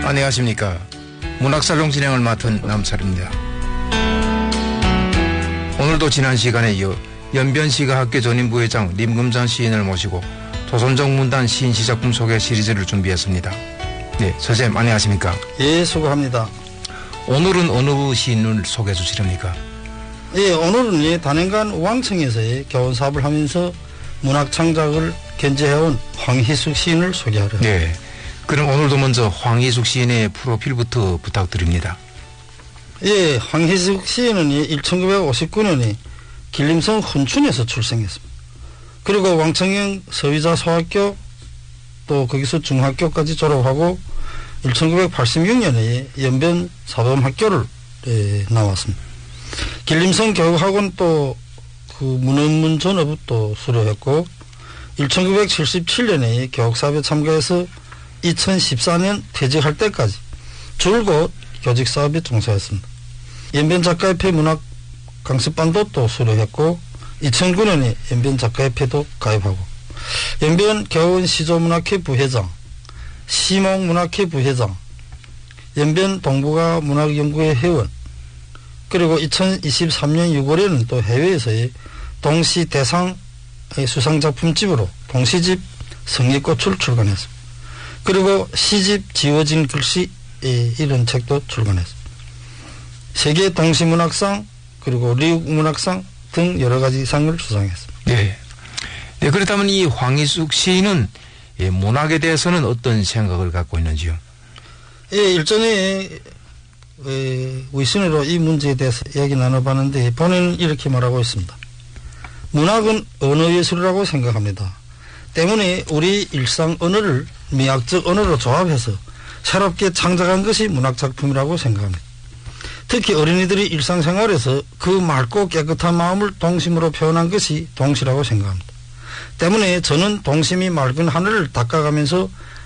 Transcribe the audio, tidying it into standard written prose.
안녕하십니까. 문학살롱 진행을 맡은 남철입니다. 오늘도 지난 시간에 이어 연변시가학교 전임부회장 림금전 시인을 모시고 도선정 문단 시인 시작품 소개 시리즈를 준비했습니다. 네, 선생님 안녕하십니까. 예, 수고합니다. 오늘은 어느 시인을 소개해 주시렵니까? 예, 오늘은 단연간 우왕청에서의 교원사업을 하면서 문학 창작을 견제해온 황희숙 시인을 소개하려. 네, 그럼 오늘도 먼저 황희숙 시인의 프로필부터 부탁드립니다. 예, 황희숙 시인은 1959년에 길림성 훈춘에서 출생했습니다. 그리고 왕청영 서위자 소학교 또 거기서 중학교까지 졸업하고 1986년에 연변 사범학교를 나왔습니다. 길림성 교육학원 또 그 문헌문 전업도 수료했고 1977년에 교육사업에 참가해서 2014년 퇴직할 때까지 줄곧 교직사업에 종사했습니다. 연변작가협회 문학 강습반도 또 수료했고 2009년에 연변작가협회도 가입하고 연변 교원시조문학회 부회장, 시몽문학회 부회장, 연변 동북아 문학연구회 회원, 그리고 2023년 6월에는 또 해외에서의 동시 대상 수상작품집으로 동시집 성리꽃을 출간했습니다. 그리고 시집 지워진 글씨 이런 책도 출간했습니다. 세계 동시문학상 그리고 리욱 문학상 등 여러 가지 상을 수상했습니다. 네. 네, 그렇다면 이 황희숙 시인은 문학에 대해서는 어떤 생각을 갖고 있는지요? 예, 일전에 위신으로 이 문제에 대해서 이야기 나눠봤는데 본인은 이렇게 말하고 있습니다. 문학은 언어예술이라고 생각합니다. 때문에 우리 일상 언어를 미학적 언어로 조합해서 새롭게 창작한 것이 문학작품이라고 생각합니다. 특히 어린이들이 일상생활에서 그 맑고 깨끗한 마음을 동심으로 표현한 것이 동시라고 생각합니다. 때문에 저는 동심이 맑은 하늘을 닦아가면서